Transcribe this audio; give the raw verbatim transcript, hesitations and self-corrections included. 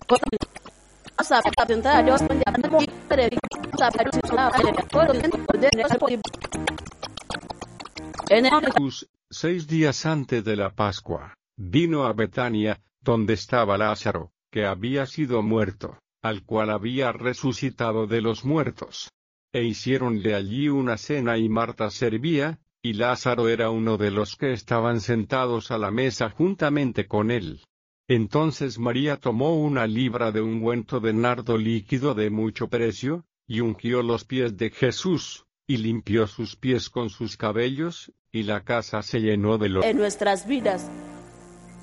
Jesús, seis días antes de la Pascua, vino a Betania, donde estaba Lázaro, que había sido muerto, al cual había resucitado de los muertos. E hicieron de allí una cena y Marta servía, y Lázaro era uno de los que estaban sentados a la mesa juntamente con él. Entonces María tomó una libra de ungüento de nardo líquido de mucho precio, y ungió los pies de Jesús, y limpió sus pies con sus cabellos, y la casa se llenó de olor. En nuestras vidas,